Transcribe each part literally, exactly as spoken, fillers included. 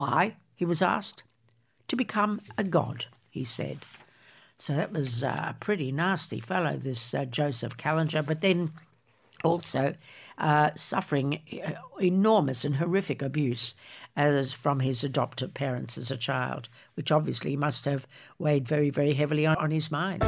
Why? He was asked. To become a god, he said. So that was uh, a pretty nasty fellow, this uh, Joseph Callinger, but then also uh, suffering enormous and horrific abuse as from his adoptive parents as a child, which obviously must have weighed very, very heavily on, on his mind.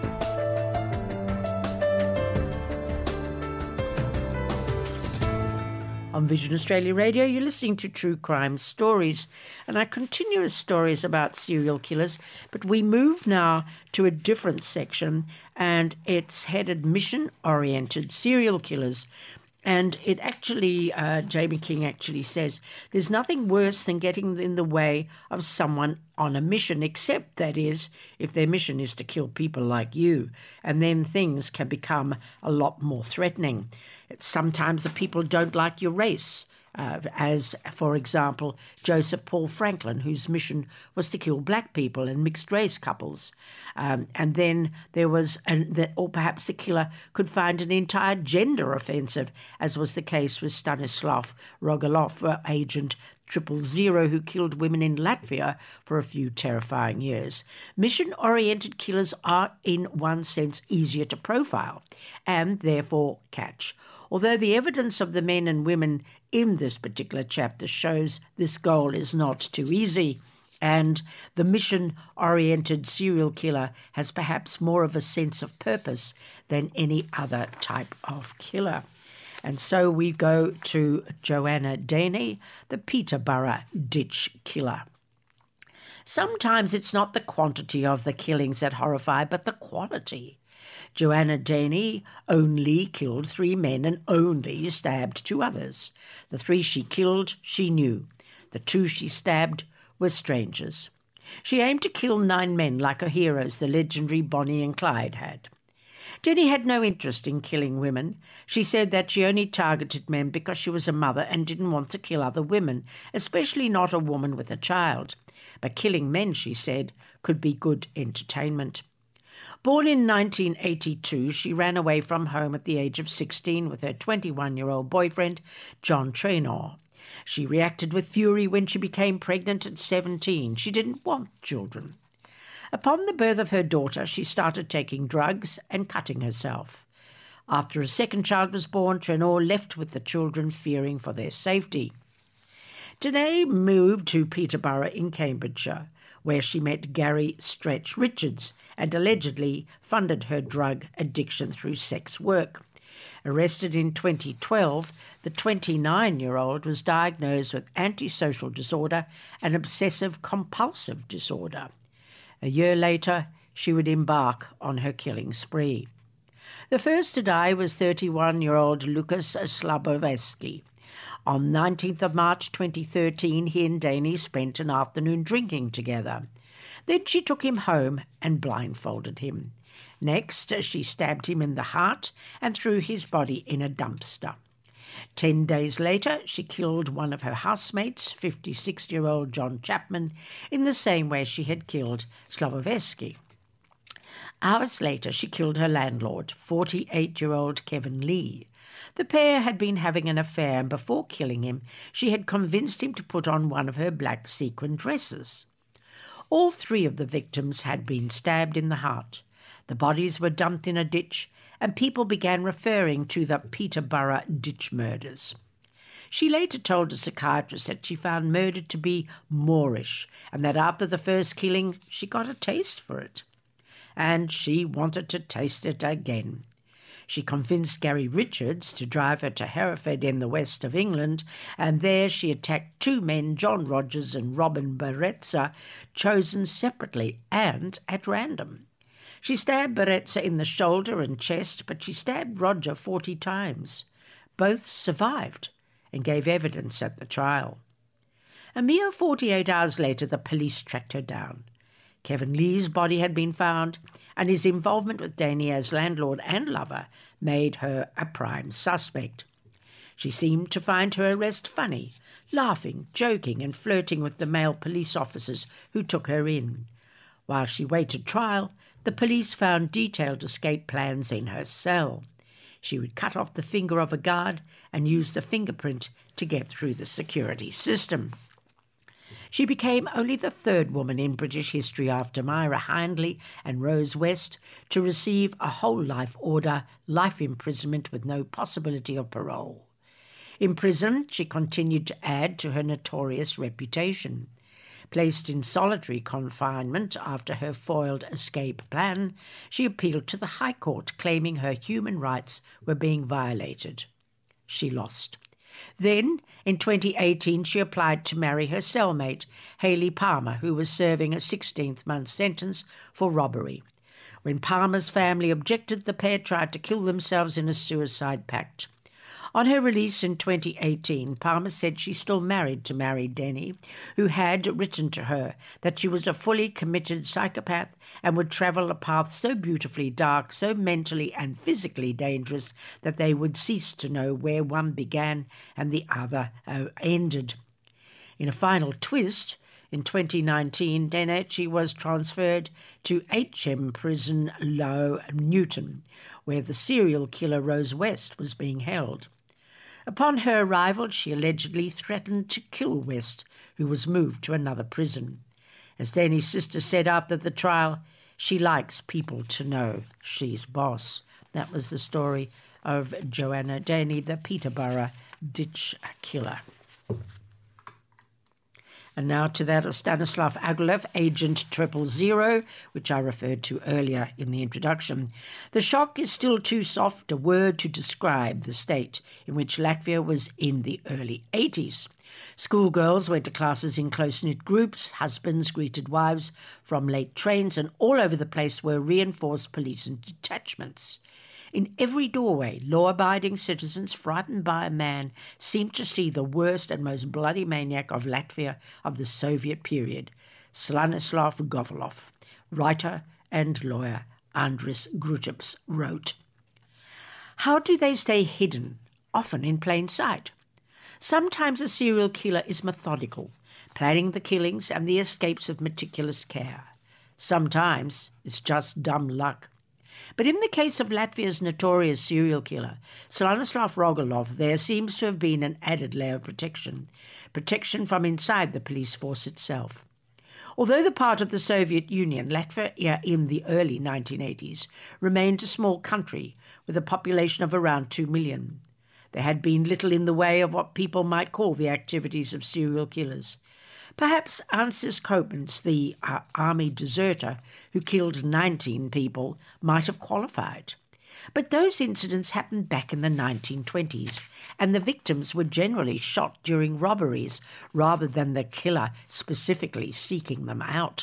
On Vision Australia Radio, you're listening to True Crime Stories, and I continue with stories about serial killers, but we move now to a different section, and it's headed Mission-Oriented Serial Killers. And it actually, uh, Jamie King actually says, there's nothing worse than getting in the way of someone on a mission, except, that is, if their mission is to kill people like you, and then things can become a lot more threatening. It's sometimes the people don't like your race, uh, as, for example, Joseph Paul Franklin, whose mission was to kill black people and mixed-race couples. Um, and then there was, an, the, or perhaps the killer could find an entire gender offensive, as was the case with Stanislav Rogalov, uh, Agent Triple Zero, who killed women in Latvia for a few terrifying years. Mission-oriented killers are, in one sense, easier to profile and therefore catch. Although the evidence of the men and women in this particular chapter shows this goal is not too easy, and the mission-oriented serial killer has perhaps more of a sense of purpose than any other type of killer. And so we go to Joanna Deney, the Peterborough Ditch Killer. Sometimes it's not the quantity of the killings that horrify, but the quality. Joanna Deney only killed three men and only stabbed two others. The three she killed, she knew. The two she stabbed were strangers. She aimed to kill nine men like her heroes, the legendary Bonnie and Clyde, had. Denny had no interest in killing women. She said that she only targeted men because she was a mother and didn't want to kill other women, especially not a woman with a child. But killing men, she said, could be good entertainment. Born in nineteen eighty-two, she ran away from home at the age of sixteen with her twenty-one-year-old boyfriend, John Traynor. She reacted with fury when she became pregnant at seventeen. She didn't want children. Upon the birth of her daughter, she started taking drugs and cutting herself. After a second child was born, Traynor left with the children, fearing for their safety. Deney moved to Peterborough in Cambridgeshire, where she met Gary Stretch Richards and allegedly funded her drug addiction through sex work. Arrested in twenty twelve, the twenty-nine-year-old was diagnosed with antisocial disorder and obsessive-compulsive disorder. A year later, she would embark on her killing spree. The first to die was thirty-one-year-old Lucas Slabovetsky. On nineteenth of March twenty thirteen, he and Deney spent an afternoon drinking together. Then she took him home and blindfolded him. Next, she stabbed him in the heart and threw his body in a dumpster. Ten days later, she killed one of her housemates, fifty-six-year-old John Chapman, in the same way she had killed Slabovetsky. Hours later, she killed her landlord, forty-eight-year-old Kevin Lee. The pair had been having an affair, and before killing him, she had convinced him to put on one of her black sequin dresses. All three of the victims had been stabbed in the heart. The bodies were dumped in a ditch, and people began referring to the Peterborough Ditch murders. She later told a psychiatrist that she found murder to be Moorish, and that after the first killing she got a taste for it. And she wanted to taste it again. She convinced Gary Richards to drive her to Hereford in the west of England, and there she attacked two men, John Rogers and Robin Barretza, chosen separately and at random. She stabbed Barretza in the shoulder and chest, but she stabbed Roger forty times. Both survived and gave evidence at the trial. A mere forty-eight hours later, the police tracked her down. Kevin Lee's body had been found, and his involvement with Deney as landlord and lover made her a prime suspect. She seemed to find her arrest funny, laughing, joking, and flirting with the male police officers who took her in. While she waited trial, the police found detailed escape plans in her cell. She would cut off the finger of a guard and use the fingerprint to get through the security system. She became only the third woman in British history after Myra Hindley and Rose West to receive a whole life order, life imprisonment with no possibility of parole. In prison, she continued to add to her notorious reputation. Placed in solitary confinement after her foiled escape plan, she appealed to the High Court claiming her human rights were being violated. She lost. Then, in twenty eighteen, she applied to marry her cellmate, Hayley Palmer, who was serving a sixteenth-month sentence for robbery. When Palmer's family objected, the pair tried to kill themselves in a suicide pact. On her release in twenty eighteen, Palmer said she still married to Mary Denny, who had written to her that she was a fully committed psychopath and would travel a path so beautifully dark, so mentally and physically dangerous that they would cease to know where one began and the other uh, ended. In a final twist, in twenty nineteen, Dennehy was transferred to H M Prison Low Newton, where the serial killer Rose West was being held. Upon her arrival, she allegedly threatened to kill West, who was moved to another prison. As Denny's sister said after the trial, she likes people to know she's boss. That was the story of Joanna Denny, the Peterborough ditch killer. And now to that of Stanislav Agulev, Agent Triple Zero, which I referred to earlier in the introduction. The shock is still too soft a word to describe the state in which Latvia was in the early eighties. Schoolgirls went to classes in close-knit groups, husbands greeted wives from late trains, and all over the place were reinforced police and detachments. In every doorway, law-abiding citizens frightened by a man seemed to see the worst and most bloody maniac of Latvia of the Soviet period, Stanislav Gavrilov. Writer and lawyer Andris Grujips wrote, "How do they stay hidden, often in plain sight? Sometimes a serial killer is methodical, planning the killings and the escapes with meticulous care. Sometimes it's just dumb luck. But in the case of Latvia's notorious serial killer, Stanislav Rogalov, there seems to have been an added layer of protection, protection from inside the police force itself. Although the part of the Soviet Union, Latvia in the early nineteen eighties, remained a small country with a population of around two million, there had been little in the way of what people might call the activities of serial killers. Perhaps Ansis Kopens, the uh, army deserter who killed nineteen people, might have qualified. But those incidents happened back in the nineteen twenties, and the victims were generally shot during robberies rather than the killer specifically seeking them out.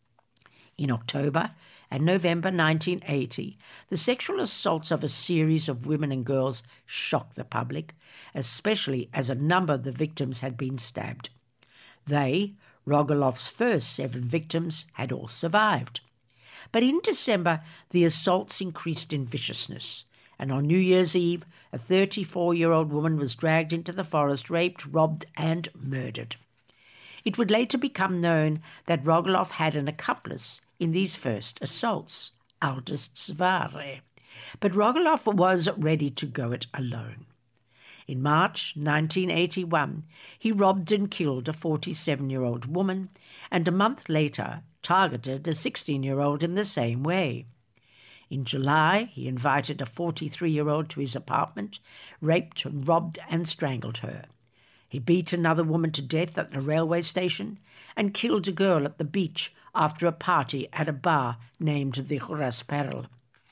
In October and November nineteen eighty, the sexual assaults of a series of women and girls shocked the public, especially as a number of the victims had been stabbed. They, Rogalov's first seven victims, had all survived. But in December, the assaults increased in viciousness, and on New Year's Eve, a thirty-four-year-old woman was dragged into the forest, raped, robbed, and murdered. It would later become known that Rogalov had an accomplice in these first assaults, Aldous Zvare, but Rogalov was ready to go it alone. In March nineteen eighty-one, he robbed and killed a forty-seven-year-old woman, and a month later targeted a sixteen-year-old in the same way. In July, he invited a forty-three-year-old to his apartment, raped, robbed, and strangled her. He beat another woman to death at a railway station and killed a girl at the beach after a party at a bar named the Rasperl.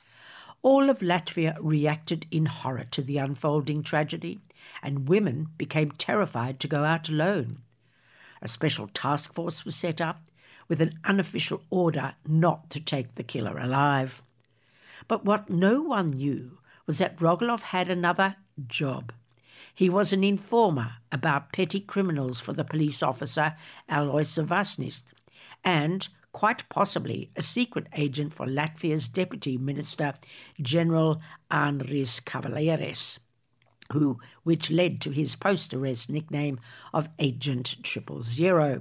All of Latvia reacted in horror to the unfolding tragedy, and women became terrified to go out alone. A special task force was set up with an unofficial order not to take the killer alive. But what no one knew was that Rogalov had another job. He was an informer about petty criminals for the police officer Alois Vasnis, and quite possibly a secret agent for Latvia's Deputy Minister General Andris Kavaleris, who, which led to his post-arrest nickname of Agent Triple Zero.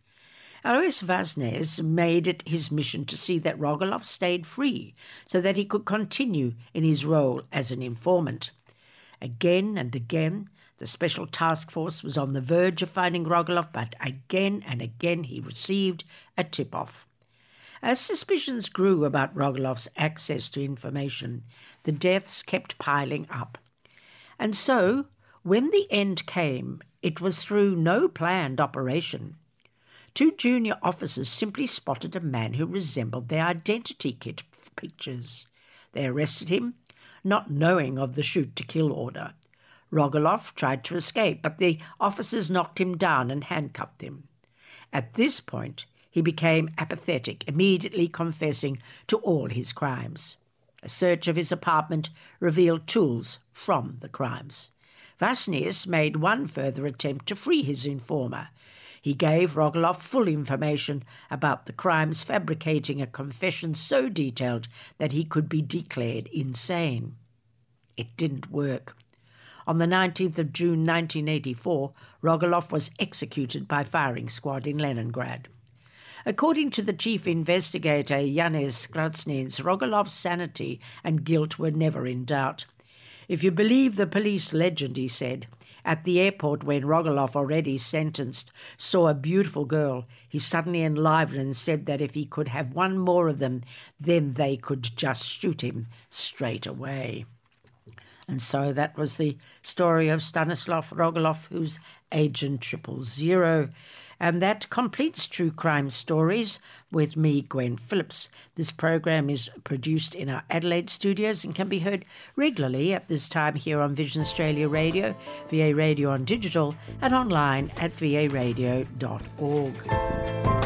Alois Vasnes made it his mission to see that Rogalov stayed free so that he could continue in his role as an informant. Again and again, The special task force was on the verge of finding Rogoff, but again and again he received a tip-off. As suspicions grew about Rogoff's access to information, the deaths kept piling up. And so, when the end came, it was through no planned operation. Two junior officers simply spotted a man who resembled their identity kit pictures. They arrested him, not knowing of the shoot-to-kill order. Rogoff tried to escape, but the officers knocked him down and handcuffed him. At this point, he became apathetic, immediately confessing to all his crimes. A search of his apartment revealed tools from the crimes. Vasnius made one further attempt to free his informer. He gave Rogoff full information about the crimes, fabricating a confession so detailed that he could be declared insane. It didn't work. On the nineteenth of June nineteen eighty-four, Rogoff was executed by firing squad in Leningrad. According to the chief investigator, Yanis Krasnins, Rogoff's sanity and guilt were never in doubt. If you believe the police legend, he said, at the airport when Rogoff, already sentenced, saw a beautiful girl, he suddenly enlivened and said that if he could have one more of them, then they could just shoot him straight away. And so that was the story of Stanislav Rogoff, who's Agent Triple Zero. And that completes True Crime Stories with me, Gwen Phillips. This program is produced in our Adelaide studios and can be heard regularly at this time here on Vision Australia Radio, V A Radio on digital, and online at v a radio dot org.